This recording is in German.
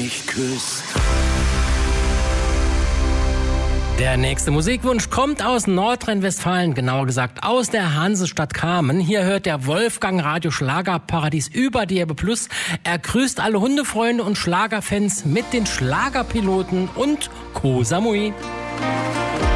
mich küsst. Der nächste Musikwunsch kommt aus Nordrhein-Westfalen, genauer gesagt aus der Hansestadt Kamen. Hier hört der Wolfgang Radio Schlagerparadies über DRB Plus. Er grüßt alle Hundefreunde und Schlagerfans mit den Schlagerpiloten und Koh Samui.